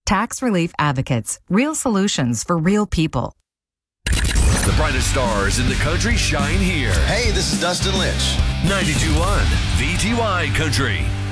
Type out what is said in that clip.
Tax Relief Advocates. Real solutions for real people. The brightest stars in the country shine here. Hey, this is Dustin Lynch. 92.1 VTY Country.